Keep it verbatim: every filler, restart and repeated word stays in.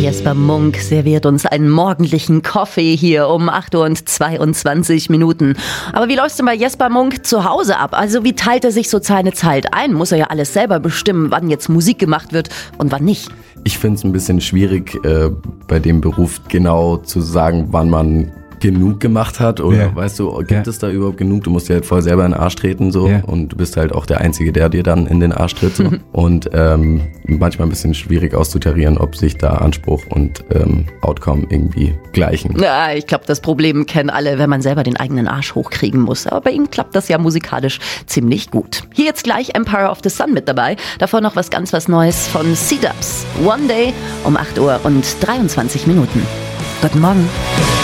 Jesper Munk serviert uns einen morgendlichen Kaffee hier um acht Uhr und zweiundzwanzig Minuten. Aber wie läuft's denn bei Jesper Munk zu Hause ab? Also wie teilt er sich so seine Zeit ein? Muss er ja alles selber bestimmen, wann jetzt Musik gemacht wird und wann nicht? Ich finde es ein bisschen schwierig, äh, bei dem Beruf genau zu sagen, wann man genug gemacht hat oder Ja. weißt du, gibt Ja. es da überhaupt genug? Du musst dir halt voll selber in den Arsch treten so Ja. und du bist halt auch der Einzige, der dir dann in den Arsch tritt so. Und ähm, manchmal ein bisschen schwierig auszutarieren, ob sich da Anspruch und ähm, Outcome irgendwie gleichen. Ja, ich glaube, das Problem kennen alle, wenn man selber den eigenen Arsch hochkriegen muss. Aber bei ihm klappt das ja musikalisch ziemlich gut. Hier jetzt gleich Empire of the Sun mit dabei. Davor noch was ganz was Neues von C-Dubs. One Day um acht Uhr und dreiundzwanzig Minuten. Guten Morgen.